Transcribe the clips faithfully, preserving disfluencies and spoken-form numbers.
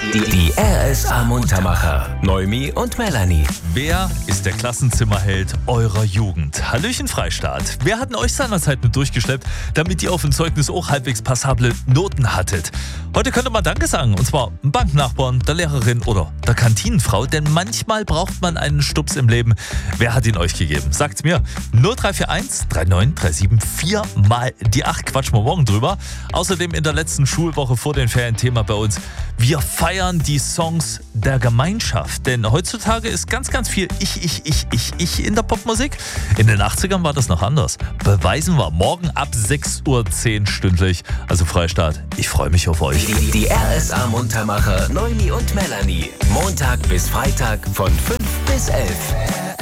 Die, die R S A Muntermacher. Noemi und Melanie. Wer ist der Klassenzimmerheld eurer Jugend? Hallöchen Freistaat. Wer hat denn euch seinerzeit mit durchgeschleppt, damit ihr auf dem Zeugnis auch halbwegs passable Noten hattet? Heute könnte man Danke sagen, und zwar dem Banknachbarn, der Lehrerin oder der Kantinenfrau, denn manchmal braucht man einen Stups im Leben. Wer hat ihn euch gegeben? Sagt's mir. null drei vier eins drei neun drei sieben vier mal die acht. Quatschen wir morgen drüber. Außerdem in der letzten Schulwoche vor den Ferien Thema bei uns. Wir feiern die Songs der Gemeinschaft, denn heutzutage ist ganz, ganz viel Ich, Ich, Ich, Ich, Ich in der Popmusik. In den achtzigern war das noch anders. Beweisen wir morgen ab sechs Uhr zehn stündlich. Also Freistaat, ich freue mich auf euch. Die, die R S A Muntermacher Noemi und Melanie. Montag bis Freitag von fünf bis elf.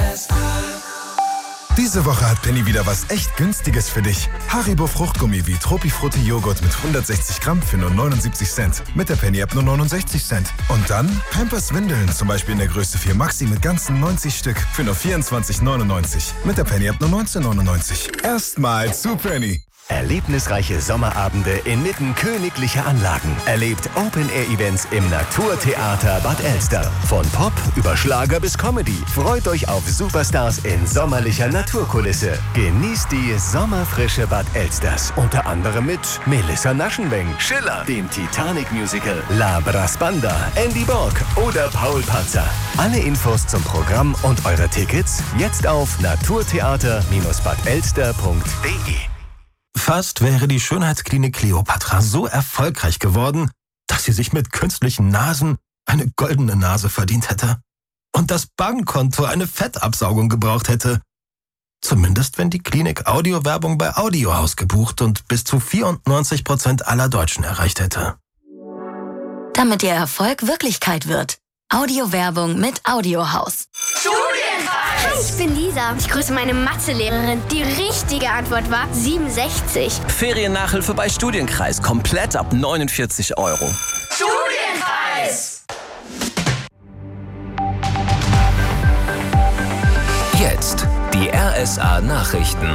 Diese Woche hat Penny wieder was echt Günstiges für dich. Haribo Fruchtgummi wie Tropifrutti Joghurt mit hundertsechzig Gramm für nur neunundsiebzig Cent. Mit der Penny-App nur neunundsechzig Cent. Und dann Pampers Windeln, zum Beispiel in der Größe vier Maxi mit ganzen neunzig Stück für nur vierundzwanzig neunundneunzig. Mit der Penny-App nur neunzehn neunundneunzig. Erstmal zu Penny. Erlebnisreiche Sommerabende inmitten königlicher Anlagen. Erlebt Open-Air-Events im Naturtheater Bad Elster. Von Pop über Schlager bis Comedy. Freut euch auf Superstars in sommerlicher Naturkulisse. Genießt die sommerfrische Bad Elsters. Unter anderem mit Melissa Naschenweng, Schiller, dem Titanic-Musical, La Brasbanda, Andy Borg oder Paul Panzer. Alle Infos zum Programm und eure Tickets jetzt auf naturtheater Bindestrich bad elster punkt de. Fast wäre die Schönheitsklinik Kleopatra so erfolgreich geworden, dass sie sich mit künstlichen Nasen eine goldene Nase verdient hätte und das Bankkonto eine Fettabsaugung gebraucht hätte. Zumindest wenn die Klinik Audiowerbung bei Audiohaus gebucht und bis zu vierundneunzig Prozent aller Deutschen erreicht hätte. Damit Ihr Erfolg Wirklichkeit wird. Audiowerbung mit Audiohaus. Hi, ich bin Lisa. Ich grüße meine Mathelehrerin. Die richtige Antwort war siebenundsechzig. Feriennachhilfe bei Studienkreis. Komplett ab neunundvierzig Euro. Studienkreis! Jetzt die R S A Nachrichten.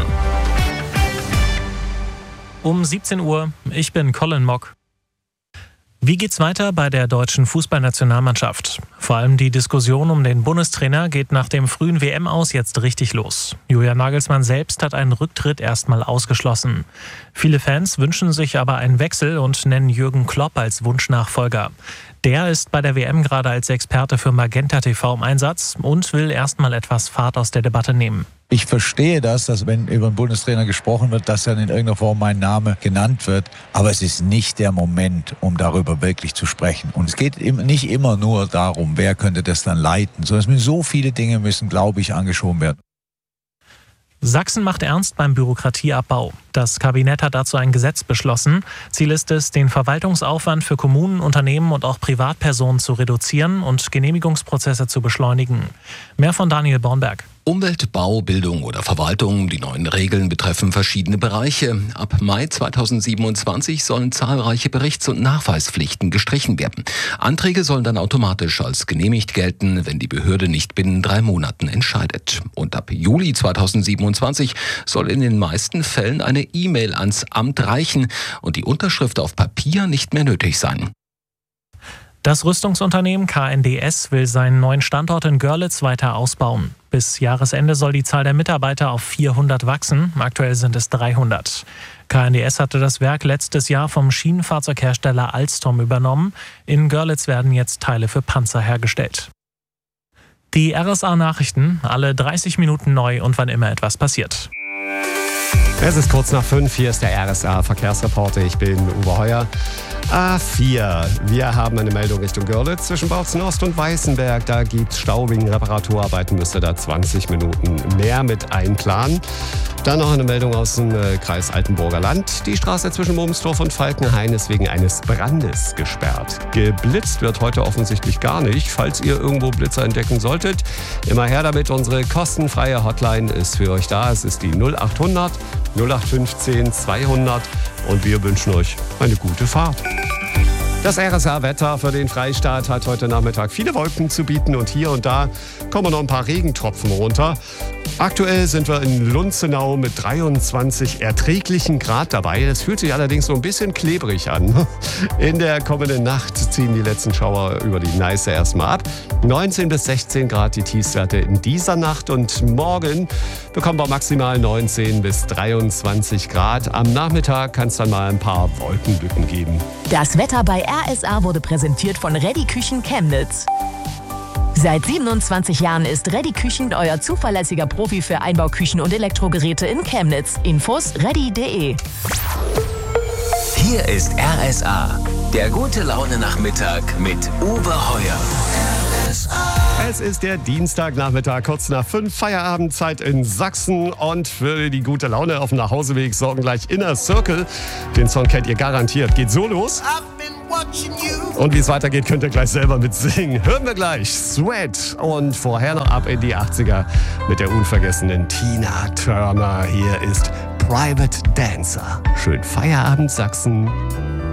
Um siebzehn Uhr, ich bin Colin Mock. Wie geht's weiter bei der deutschen Fußballnationalmannschaft? Vor allem die Diskussion um den Bundestrainer geht nach dem frühen W M-Aus jetzt richtig los. Julian Nagelsmann selbst hat einen Rücktritt erstmal ausgeschlossen. Viele Fans wünschen sich aber einen Wechsel und nennen Jürgen Klopp als Wunschnachfolger. Der ist bei der W M gerade als Experte für Magenta T V im Einsatz und will erstmal etwas Fahrt aus der Debatte nehmen. Ich verstehe das, dass wenn über einen Bundestrainer gesprochen wird, dass dann in irgendeiner Form mein Name genannt wird. Aber es ist nicht der Moment, um darüber wirklich zu sprechen. Und es geht nicht immer nur darum, wer könnte das dann leiten, sondern es müssen so viele Dinge müssen, glaube ich, angeschoben werden. Sachsen macht ernst beim Bürokratieabbau. Das Kabinett hat dazu ein Gesetz beschlossen. Ziel ist es, den Verwaltungsaufwand für Kommunen, Unternehmen und auch Privatpersonen zu reduzieren und Genehmigungsprozesse zu beschleunigen. Mehr von Daniel Bornberg. Umwelt, Bau, Bildung oder Verwaltung. Die neuen Regeln betreffen verschiedene Bereiche. Ab Mai zweitausendsiebenundzwanzig sollen zahlreiche Berichts- und Nachweispflichten gestrichen werden. Anträge sollen dann automatisch als genehmigt gelten, wenn die Behörde nicht binnen drei Monaten entscheidet. Und ab Juli zweitausendsiebenundzwanzig soll in den meisten Fällen eine E-Mail ans Amt reichen und die Unterschrift auf Papier nicht mehr nötig sein. Das Rüstungsunternehmen K N D S will seinen neuen Standort in Görlitz weiter ausbauen. Bis Jahresende soll die Zahl der Mitarbeiter auf vierhundert wachsen. Aktuell sind es dreihundert. K N D S hatte das Werk letztes Jahr vom Schienenfahrzeughersteller Alstom übernommen. In Görlitz werden jetzt Teile für Panzer hergestellt. Die R S A-Nachrichten, alle dreißig Minuten neu und wann immer etwas passiert. Es ist kurz nach fünf, hier ist der R S A-Verkehrsreporter, ich bin Uwe Heuer. A vier. Wir haben eine Meldung Richtung Görlitz zwischen Bautzen Ost und Weißenberg. Da gibt es Stau wegen Reparaturarbeiten, müsste da zwanzig Minuten mehr mit einplanen. Dann noch eine Meldung aus dem äh, Kreis Altenburger Land. Die Straße zwischen Mumsdorf und Falkenhain ist wegen eines Brandes gesperrt. Geblitzt wird heute offensichtlich gar nicht. Falls ihr irgendwo Blitzer entdecken solltet, immer her damit. Unsere kostenfreie Hotline ist für euch da. Es ist die null acht hundert null acht fünfzehn zweihundert und wir wünschen euch eine gute Fahrt. Das R S A-Wetter für den Freistaat hat heute Nachmittag viele Wolken zu bieten und hier und da kommen noch ein paar Regentropfen runter. Aktuell sind wir in Lunzenau mit dreiundzwanzig erträglichen Grad dabei. Es fühlt sich allerdings so ein bisschen klebrig an. In der kommenden Nacht ziehen die letzten Schauer über die Neiße erstmal ab. neunzehn bis sechzehn Grad die Tiefstwerte in dieser Nacht und morgen bekommen wir maximal neunzehn bis dreiundzwanzig Grad. Am Nachmittag kann es dann mal ein paar Wolkenlücken geben. Das Wetter bei R S A wurde präsentiert von Ready Küchen Chemnitz. Seit siebenundzwanzig Jahren ist Ready Küchen euer zuverlässiger Profi für Einbauküchen und Elektrogeräte in Chemnitz. Infos ready punkt de. Hier ist R S A, der gute Laune-Nachmittag mit Uwe Heuer. Es ist der Dienstagnachmittag, kurz nach fünf, Feierabendzeit in Sachsen. Und für die gute Laune auf dem Nachhauseweg sorgen gleich Inner Circle. Den Song kennt ihr garantiert. Geht so los. Und wie es weitergeht, könnt ihr gleich selber mitsingen. Hören wir gleich Sweat und vorher noch ab in die achtziger mit der unvergessenen Tina Turner. Hier ist Private Dancer. Schön Feierabend, Sachsen.